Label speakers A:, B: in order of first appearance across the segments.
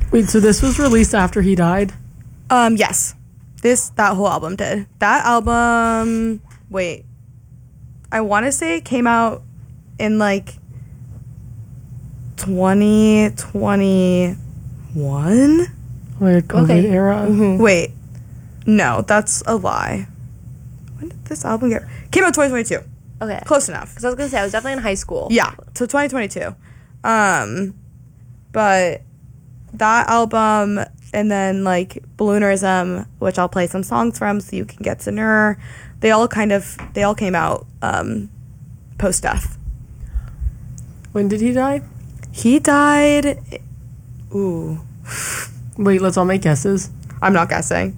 A: Wait, so this was released after he died?
B: Yes. That whole album did. That album, wait. I want to say it came out in like 2021?
A: Like COVID era?
B: Mm-hmm. Wait. No, that's a lie. When did this album came out 2022.
C: Okay.
B: Close enough.
C: Because I was going to say, I was definitely in high school.
B: Yeah, so 2022. But that album, and then like Balloonerism, which I'll play some songs from so you can get to know her, they all came out post-death.
A: When did he die?
B: He died, ooh.
A: Wait, let's all make guesses.
B: I'm not guessing.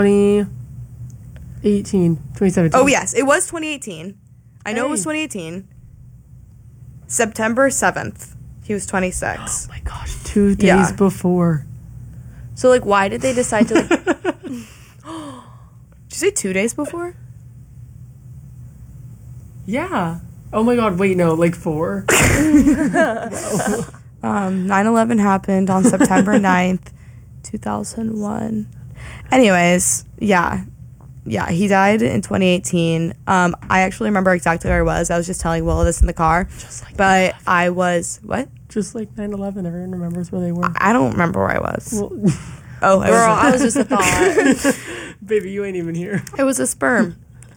A: 2017.
B: Oh, yes, it was 2018. I know it was 2018. September 7th, he was 26.
A: Oh my gosh, 2 days before.
C: So, like, why did they decide to, like...
B: Did you say 2 days before?
A: Yeah. Oh my god, wait, no, like 4.
B: 9/11 happened on September 9th, 2001. Anyways, yeah, he died in 2018. I actually remember exactly where I was. I was just telling Will this in the car.
A: Just like
B: but I was, what?
A: Just like 9/11, everyone remembers where they were.
B: I don't remember where I was.
A: Well,
C: I was just a thought.
A: Baby, you ain't even here.
B: It was a sperm.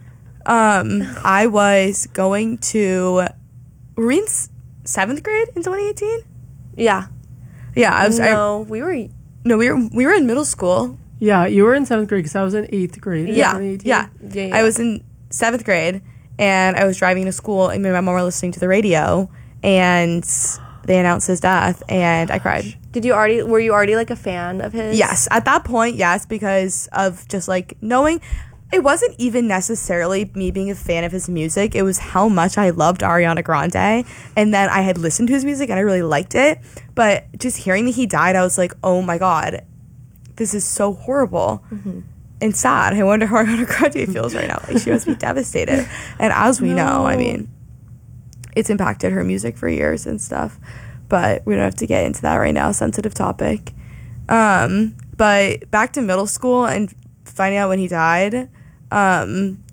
B: I was going to, were we in 7th grade in 2018?
C: Yeah.
B: Yeah, I was.
C: We were
B: in middle school.
A: Yeah, you were in 7th grade because I was in 8th grade.
B: Yeah.
C: Yeah.
B: I was in 7th grade, and I was driving to school, and me and my mom were listening to the radio, and they announced his death, and I cried.
C: Were you already like a fan of his?
B: Yes, at that point, yes, because of just like knowing. It wasn't even necessarily me being a fan of his music. It was how much I loved Ariana Grande. And then I had listened to his music and I really liked it. But just hearing that he died, I was like, oh my God, this is so horrible and sad. I wonder how Ariana Grande feels right now. Like, she must be devastated. And as we know, I mean, it's impacted her music for years and stuff. But we don't have to get into that right now. Sensitive topic. But back to middle school and finding out when he died,